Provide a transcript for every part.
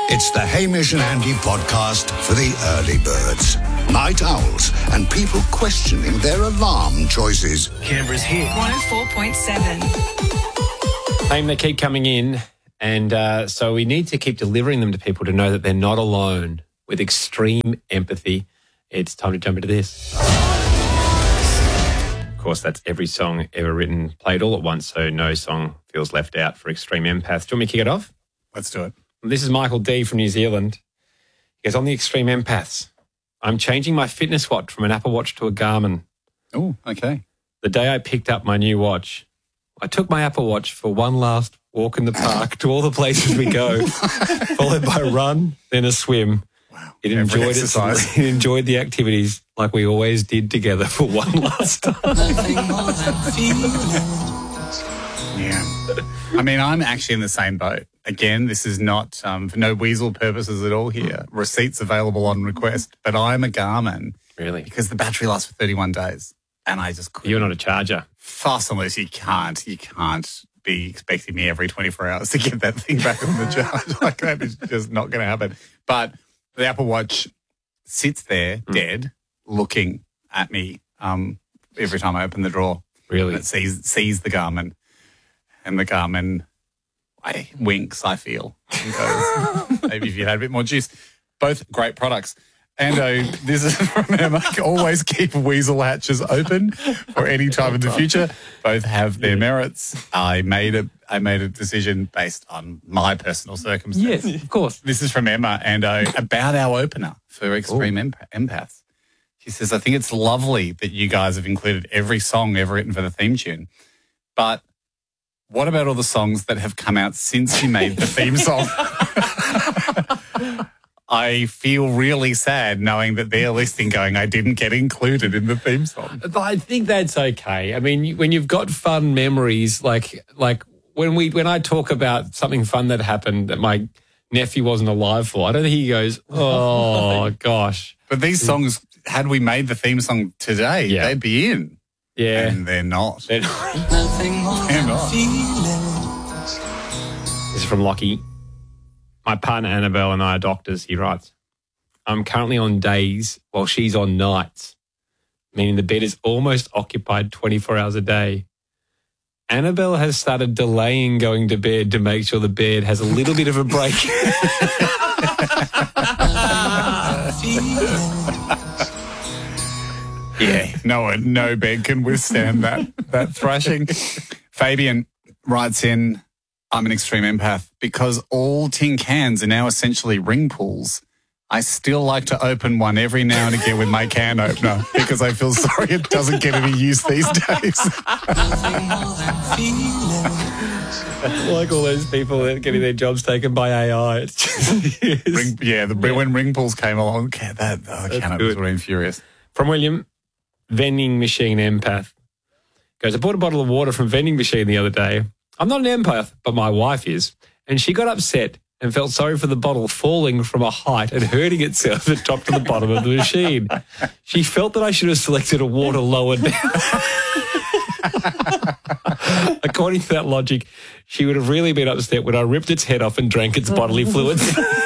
It's the Hamish and Andy podcast for the early birds, night owls, and people questioning their alarm choices. Canberra's hit 104.7. They keep coming in, and so we need to keep delivering them to people to know that they're not alone. With extreme empathy, it's time to jump into this. Of course, that's every song ever written, played all at once, so no song feels left out for extreme empaths. Do you want me to kick it off? Let's do it. This is Michael D from New Zealand. He goes, on the extreme empaths, I'm changing my fitness watch from an Apple Watch to a Garmin. Oh, okay. The day I picked up my new watch, I took my Apple Watch for one last walk in the park to all the places we go, followed by a run, then a swim. Wow. It enjoyed it enjoyed the activities like we always did together for one last time. Yeah. I mean, I'm actually in the same boat. Again, this is not for no weasel purposes at all here. Receipts available on request, but I'm a Garmin. Really? Because the battery lasts for 31 days. And I just couldn't. You're not a charger. Fast and loose, you can't be expecting me every 24 hours to get that thing back on the charge. Like that is just not going to happen. But the Apple Watch sits there dead, looking at me every time I open the drawer. Really? And it sees the Garmin. And the Garmin winks, I feel. And goes, maybe if you had a bit more juice. Both great products. And this is from Emma. Always keep weasel hatches open for any time in the future. Both have their merits. I made a decision based on my personal circumstances. Yes, of course. This is from Emma, and about our opener for extreme empaths. She says, I think it's lovely that you guys have included every song ever written for the theme tune, but what about all the songs that have come out since you made the theme song? I feel really sad knowing that they're listening going, I didn't get included in the theme song. But I think that's okay. I mean, when you've got fun memories, like when I talk about something fun that happened that my nephew wasn't alive for, I don't think he goes, oh, gosh. But these songs, had we made the theme song today, they'd be in. Yeah. And they're not. They're not. They're not. This is from Lockie. My partner Annabelle and I are doctors, he writes. I'm currently on days while she's on nights, meaning the bed is almost occupied 24 hours a day. Annabelle has started delaying going to bed to make sure the bed has a little bit of a break. Yeah, no bed can withstand that thrashing. Fabian writes in, I'm an extreme empath because all tin cans are now essentially ring pulls. I still like to open one every now and again with my can opener because I feel sorry it doesn't get any use these days. Like all those people that are getting their jobs taken by AI. It's just, when ring pulls came along, can openers were infurious. From William, vending machine empath. Goes, I bought a bottle of water from vending machine the other day. I'm not an empath, but my wife is. And she got upset and felt sorry for the bottle falling from a height and hurting itself at top to the bottom of the machine. She felt that I should have selected a water lower down. According to that logic, she would have really been upset when I ripped its head off and drank its bodily fluids.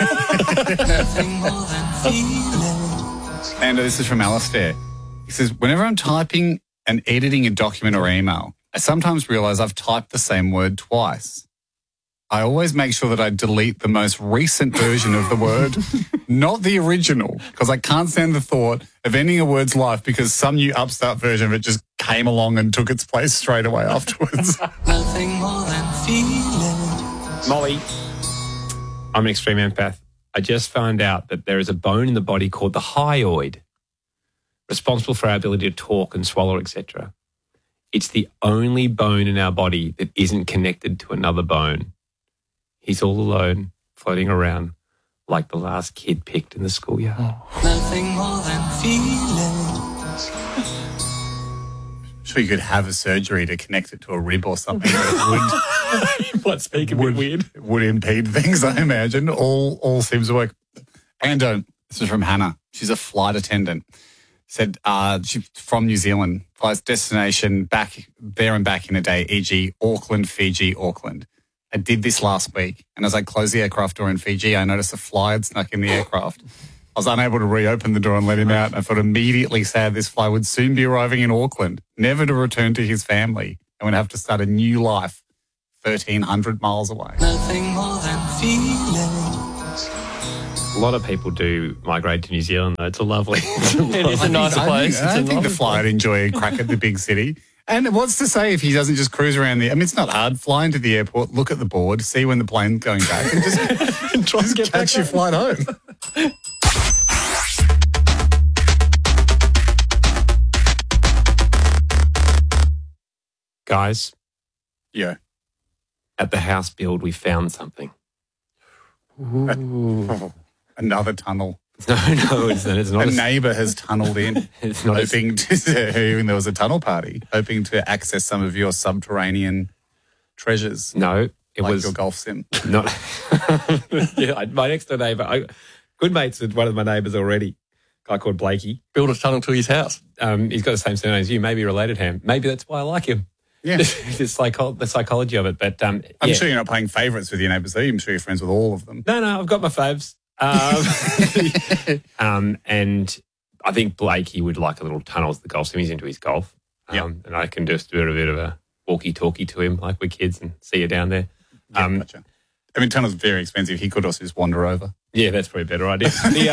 And this is from Alistair. He says, whenever I'm typing and editing a document or email, I sometimes realise I've typed the same word twice. I always make sure that I delete the most recent version of the word, not the original, because I can't stand the thought of ending a word's life because some new upstart version of it just came along and took its place straight away afterwards. Nothing more than feelings. Molly, I'm an extreme empath. I just found out that there is a bone in the body called the hyoid, responsible for our ability to talk and swallow, etc. It's the only bone in our body that isn't connected to another bone. He's all alone, floating around like the last kid picked in the schoolyard. Nothing more than feelings. I'm sure you could have a surgery to connect it to a rib or something. It What, speak a bit weird? would impede things, I imagine. All seems to work. And this is from Hannah. She's a flight attendant. Said she's from New Zealand, flies destination back there and back in a day, e.g. Auckland, Fiji, Auckland. I did this last week, and as I closed the aircraft door in Fiji, I noticed a fly had snuck in the aircraft. I was unable to reopen the door and let him out. I felt immediately sad this fly would soon be arriving in Auckland, never to return to his family, and would have to start a new life 1,300 miles away. Nothing more than feelings. A lot of people do migrate to New Zealand, though. It's a lovely... It is a nice place. I think the fly would enjoy a crack at the big city. And what's to say if he doesn't just cruise around the... I mean, it's not hard. Fly into the airport, look at the board, see when the plane's going back, and just, Try and get catch your flight home. Guys, Yeah. at the house build, we found something. Another tunnel. No, it's not. A neighbour has tunnelled in, It's not. hoping to, even there was a tunnel party, hoping to access some of your subterranean treasures, No, it like was your golf sim. not. Yeah, my next door neighbour, good mates with one of my neighbours already, a guy called Blakey. Build a tunnel to his house. He's got the same surname as you, maybe related, Ham. Maybe that's why I like him. Yeah. the psychology of it. But I'm yeah. sure you're not playing favourites with your neighbours, though. I'm sure you're friends with all of them. No, I've got my faves. And I think Blakey would like a little tunnel to the golf sim. He's into his golf. And I can just do a bit of a walkie-talkie to him like we're kids and see you down there. Yeah, gotcha. I mean, tunnel's very expensive. He could also just wander over. Yeah, that's probably a better idea.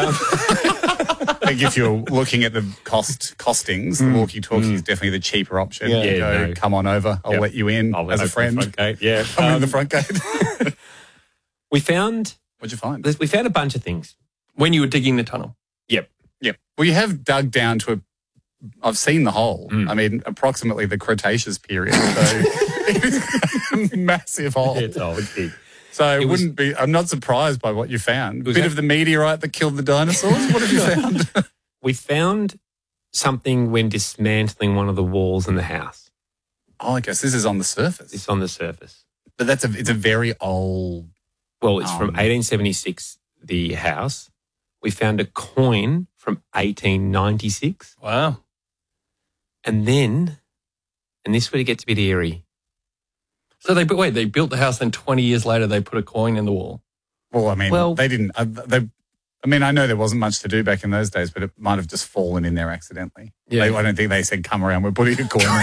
Like if you're looking at the costings, the walkie-talkie is definitely the cheaper option. Yeah. You go, No. come on over. I'll let you in I'll as a open friend. the front gate. Yeah. I'm in the front gate. We found What'd you find? a bunch of things. When you were digging the tunnel. Yep. Yeah. Well, you have dug down to I've seen the hole. I mean, approximately the Cretaceous period. So it's a massive hole. It's old. It's big. So It was- wouldn't be. I'm not surprised by what you found. was Bit that- of the meteorite that killed the dinosaurs. What have you found? We found something when dismantling one of the walls in the house. Oh, I guess this is on the surface. It's on the surface. But it's a very old. Well, it's from 1876, the house. We found a coin from 1896. Wow. And then, and this would get a bit eerie. So they built the house, then 20 years later they put a coin in the wall. Well, I mean, Well- they didn't. I mean, I know there wasn't much to do back in those days, but it might have just fallen in there accidentally. Yeah. I don't think they said, "Come around, we're putting a coin in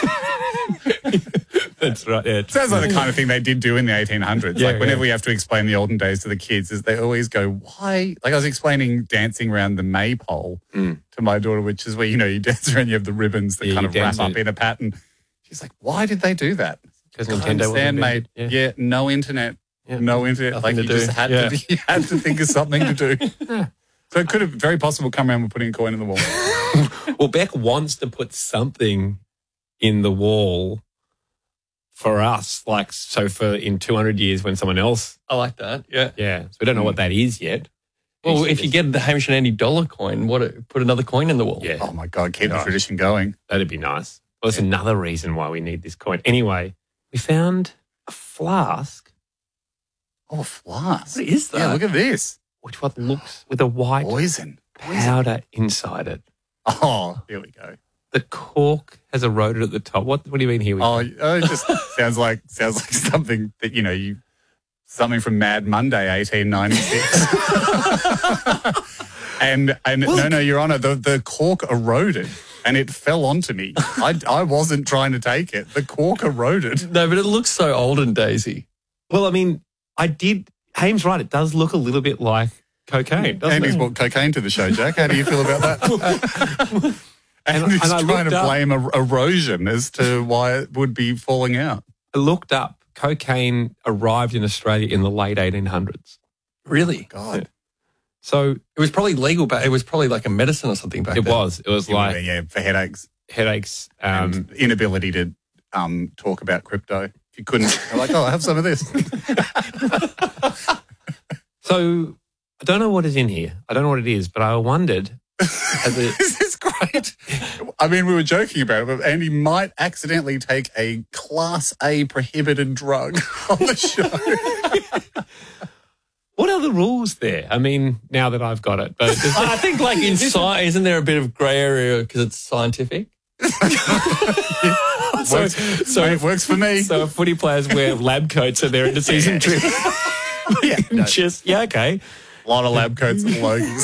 the wall." That's right. Yeah, Sounds like the kind of thing they did do in the 1800s. Yeah, like whenever yeah. we have to explain the olden days to the kids, is they always go, "Why?" Like I was explaining dancing around the maypole to my daughter, which is where you dance around, you have the ribbons that Yeah, kind you of wrap dance up it. in a pattern. She's like, "Why did they do that?" because I Nintendo wasn't understand, mate. invented. Yeah, no internet. Yeah. No internet. Nothing Like to you do. just had Yeah. to, you had to think of something to do. So it could have very possible come around with putting a coin in the wall. Well, Beck wants to put something in the wall for us, like so for in 200 years when someone else. I like that. Yeah. Yeah, so we don't know what that is yet. Well, if you get the Hamish and Andy dollar coin, put another coin in the wall. Yeah, Oh my God, keep the Gosh. tradition going. that'd be nice. Well, that's another reason why we need this coin. Anyway, we found a flask, Oh, flask. What is that? Yeah, look at this. which what looks with a white Poison. powder inside it. Oh, here we go. The cork has eroded at the top. What do you mean here? Oh, it just sounds like something that something from Mad Monday, 1896. and no, Your Honour, the cork eroded and it fell onto me. I wasn't trying to take it. The cork eroded. No, but it looks so olden daisy. Well, I mean, Haim's right. It does look a little bit like cocaine, doesn't Andy's it? brought cocaine to the show, Jack. How do you feel about that? and he's and I trying looked to up- blame erosion as to why it would be falling out. I looked up. Cocaine arrived in Australia in the late 1800s. Really? God. So It was probably legal, but it was probably like a medicine or something back it then. was. It was like Yeah, for headaches. headaches. And inability to talk about crypto. If you couldn't, you're like, oh, I have some of this. So I don't know what is in here. I don't know what it is, but I wondered. This is great. I mean, we were joking about it, but Andy might accidentally take a Class A prohibited drug on the show. What are the rules there? I mean, now that I've got it, but I think like in science, isn't there a bit of grey area because it's scientific? It works for me. So if footy players wear lab coats and they're in the season trip. Okay. A lot of lab coats and Logies.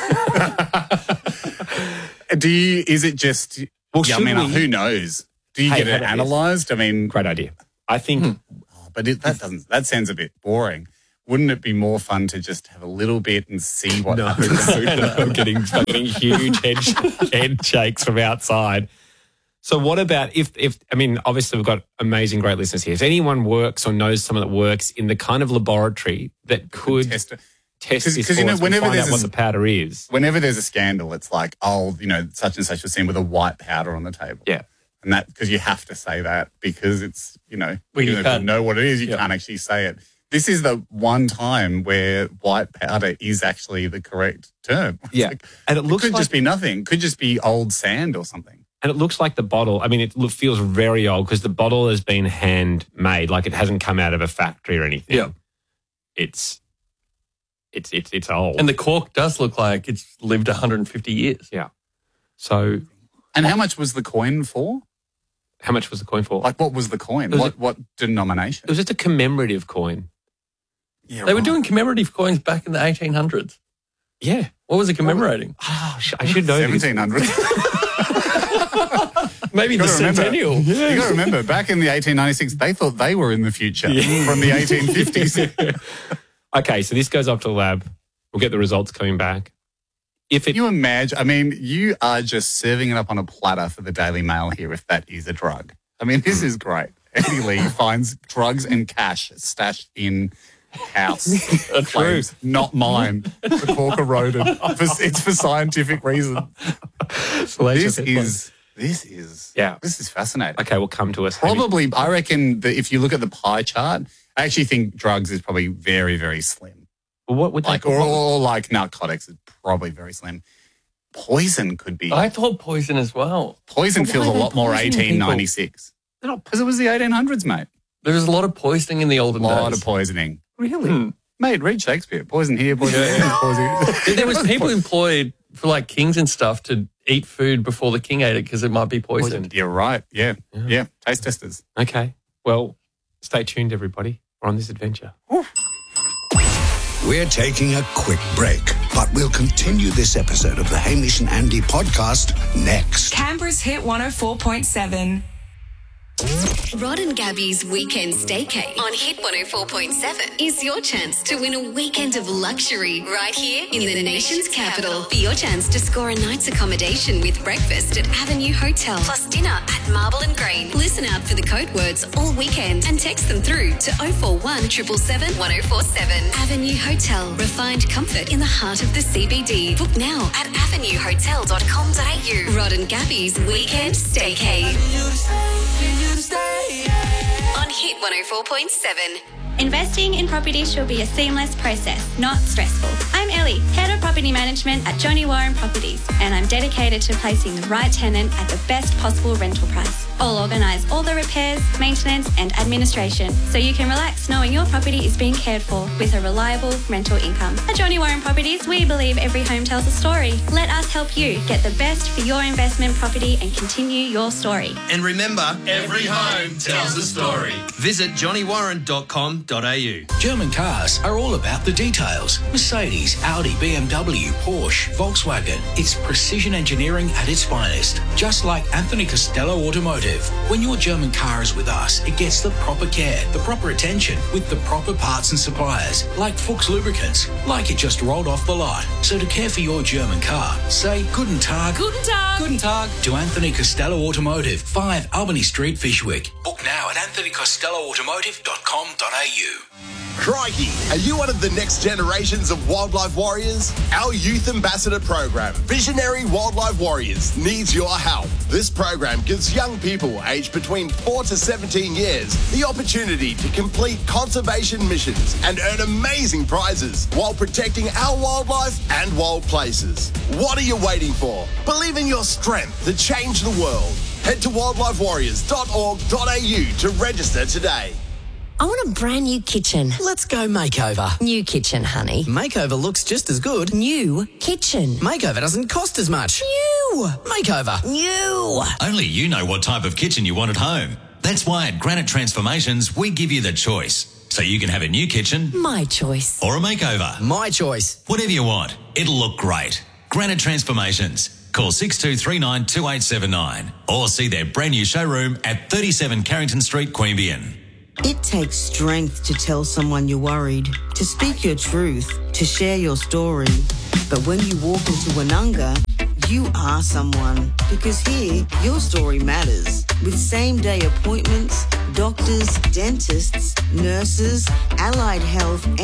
Is it just, Well, who knows? Do you get it analysed? I mean, Great idea. I think but that sounds a bit boring. Wouldn't it be more fun to just have a little bit and see what happens? I'm getting huge head shakes from outside. So what about if obviously we've got amazing, great listeners here. If anyone works or knows someone that works in the kind of laboratory that could test this for us and find out what the powder is. Whenever there's a scandal, it's like, such and such was seen with a white powder on the table. Yeah. And that, because you have to say that because it's, you can't know what it is, you can't actually say it. This is the one time where white powder is actually the correct term. Yeah. And it looks could just be nothing. It could just be old sand or something. And it looks like the bottle, it feels very old because the bottle has been handmade, like it hasn't come out of a factory or anything. Yeah. It's old. And the cork does look like it's lived 150 years. Yeah. So. And how much was the coin for? How much was the coin for? Like, what was the coin? What denomination? It was just a commemorative coin. Yeah, they were doing commemorative coins back in the 1800s. Yeah. What was it commemorating? I should know. 1700s. Maybe the centennial. Yeah. You got to remember, back in the 1896, they thought they were in the future from the 1850s. Okay, so this goes off to the lab. We'll get the results coming back. Can you imagine? You are just serving it up on a platter for the Daily Mail here if that is a drug. This is great. Eddie Lee finds drugs and cash stashed in house. Claims, not mine. The cork eroded. It's for scientific reasons. This is fascinating. Okay, well, come to us. Probably, I reckon that if you look at the pie chart, I actually think drugs is probably very, very slim. What would like narcotics is probably very slim. Poison could be. I thought poison as well. Poison feels a lot more 1896. Because it was the 1800s, mate. There was a lot of poisoning in the olden days. A lot of poisoning. Really? Mate, read Shakespeare. Poison here, poison there, poison. There was people employed for like kings and stuff to eat food before the king ate it because it might be poisoned. You're right. Yeah. Taste testers. Okay. Well, stay tuned, everybody. We're on this adventure. Ooh. We're taking a quick break, but we'll continue this episode of the Hamish and Andy podcast next. Canberra's Hit 104.7. Rod and Gabby's Weekend Staycay on Hit 104.7 is your chance to win a weekend of luxury right here in the nation's capital. For your chance to score a night's accommodation with breakfast at Avenue Hotel plus dinner at Marble and Green. Listen out for the code words all weekend and text them through to 041 777 1047. Avenue Hotel. Refined comfort in the heart of the CBD. Book now at avenuehotel.com.au. Rod and Gabby's Weekend Staycay. On Hit 104.7. Investing in property should be a seamless process, not stressful. I'm Ellie, Head of Property Management at Johnny Warren Properties, and I'm dedicated to placing the right tenant at the best possible rental price. I'll organise all the repairs, maintenance and administration so you can relax knowing your property is being cared for with a reliable rental income. At Johnny Warren Properties, we believe every home tells a story. Let us help you get the best for your investment property and continue your story. And remember, every home tells a story. Visit johnnywarren.com.au. German cars are all about the details. Mercedes, Audi, BMW, Porsche, Volkswagen. It's precision engineering at its finest. Just like Anthony Costello Automotive. When your German car is with us, it gets the proper care, the proper attention, with the proper parts and suppliers, like Fuchs Lubricants, like it just rolled off the lot. So to care for your German car, say Guten Tag. Guten Tag. Guten Tag to Anthony Costello Automotive, 5 Albany Street, Fishwick. Book now at anthonycostelloautomotive.com.au. Crikey, are you one of the next generations of wildlife warriors? Our youth ambassador program, Visionary Wildlife Warriors, needs your help. This program gives young people aged between 4 to 17 years the opportunity to complete conservation missions and earn amazing prizes while protecting our wildlife and wild places. What are you waiting for? Believe in your strength to change the world. Head to wildlifewarriors.org.au to register today. I want a brand new kitchen. Let's go makeover. New kitchen, honey. Makeover looks just as good. New kitchen. Makeover doesn't cost as much. New Makeover. New. Only you know what type of kitchen you want at home. That's why at Granite Transformations, we give you the choice. So you can have a new kitchen. My choice. Or a makeover. My choice. Whatever you want. It'll look great. Granite Transformations. Call 6239 2879 or see their brand new showroom at 37 Carrington Street, Queanbeyan. It takes strength to tell someone you're worried, to speak your truth, to share your story. But when you walk into Anunga, you are someone, because here, your story matters. With same-day appointments, doctors, dentists, nurses, allied health,